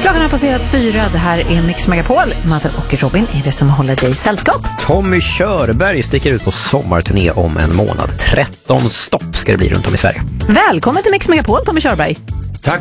Klockan har passerat 4. Det här är Mix Megapol. Madde och Robin är det som håller dig i sällskap. Tommy Körberg sticker ut på sommarturné om en månad. 13 stopp ska det bli runt om i Sverige. Välkommen till Mix Megapol, Tommy Körberg. Tack.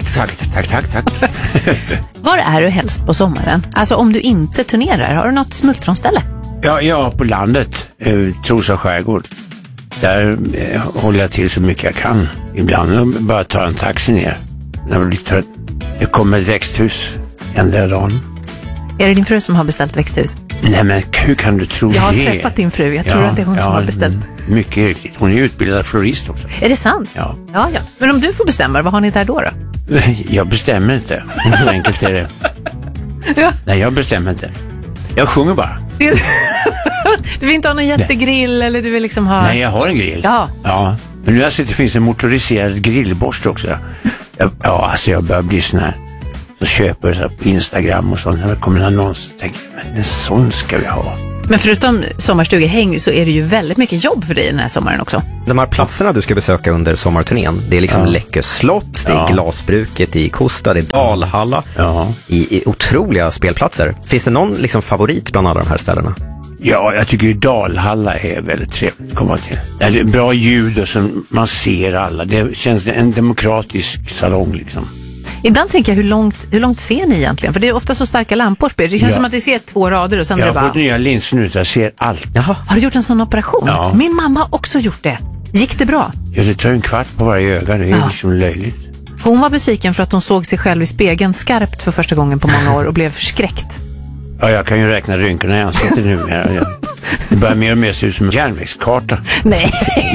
Var är du helst på sommaren? Alltså om du inte turnerar, har du något smultronställe? Ja, på landet, Trosa skärgård. Där håller jag till så mycket jag kan. Ibland bara tar en taxi ner. När jag blir trött. Det kommer ett växthus en där dagen. Är det din fru som har beställt växthus? Nej, men hur kan du tro det? Jag har träffat din fru, jag tror att det är hon som har beställt. Mycket riktigt. Hon är utbildad florist också. Är det sant? Ja. Men om du får bestämma, vad har ni där då? Jag bestämmer inte. Så enkelt är det. Ja. Nej, jag bestämmer inte. Jag sjunger bara. Du vill inte ha någon jättegrill eller du vill liksom ha... Nej, jag har en grill. Ja. Men nu har jag sett att det finns en motoriserad grillborst också. Jag börjar bli sån här. Så köper jag så på Instagram och sånt. När det kommer en annons och tänker men en sån ska vi ha. Men förutom sommarstugehäng så är det ju väldigt mycket jobb för dig den här sommaren också. De här platserna du ska besöka under sommarturnén, det är liksom Läckö slott, det är Glasbruket i Kosta, det är Dalhalla, i otroliga spelplatser. Finns det någon liksom favorit bland alla de här ställena? Ja, jag tycker ju Dalhalla är väldigt trevligt att komma till. Det är bra ljud och så man ser alla. Det känns en demokratisk salong liksom. Ibland tänker jag hur långt ser ni egentligen? För det är ofta så starka lampor. Det känns som att det ser 2 rader och sen är det bara... Jag har fått nya linser nu så jag ser allt. Jaha. Har du gjort en sån operation? Ja. Min mamma har också gjort det. Gick det bra? Ja, det tar en kvart på varje öga. Det är liksom löjligt. Hon var besviken för att hon såg sig själv i spegeln skarpt för första gången på många år och blev förskräckt. Ja, jag kan ju räkna rynkorna i ansiktet nu. Det börjar mer och mer se ut som en järnvägskarta. Nej.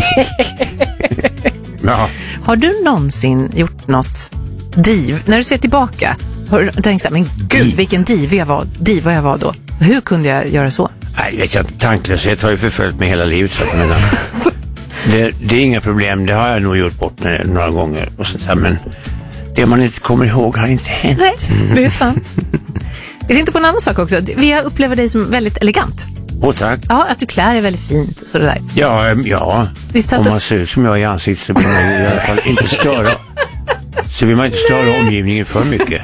Ja. Har du någonsin gjort något div? När du ser tillbaka, har du tänkt så här, men gud vilken diva jag var då. Hur kunde jag göra så? Nej, vet jag, tanklöshet har ju förföljt mig hela livet. Så att det är inga problem, det har jag nog gjort bort med några gånger. Och så, men det man inte kommer ihåg har inte hänt. Nej, det är sant. Jag tänkte på en annan sak också. Vi upplever dig som väldigt elegant. Tack. Ja, att du klär dig väldigt fint och sådär. Ja. Visst, om man ser ut som jag i ansiktet så vill man i alla fall inte störa. Så vill man inte störa omgivningen för mycket.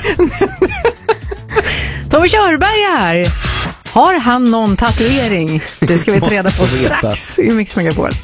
Tommy Körberg är här. Har han någon tatuering? Det ska vi ta reda på strax i Mix Megapol.